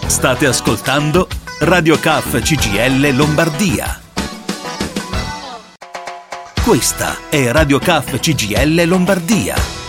State ascoltando Radio CAF CGIL Lombardia. Questa è Radio CAF CGIL Lombardia.